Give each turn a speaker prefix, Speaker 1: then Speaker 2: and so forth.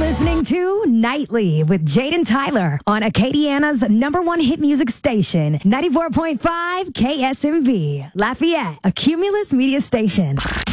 Speaker 1: listening to Nightly with Jaden Tyler on Acadiana's #1 hit music station, 94.5 KSMV, Lafayette, a Cumulus media station.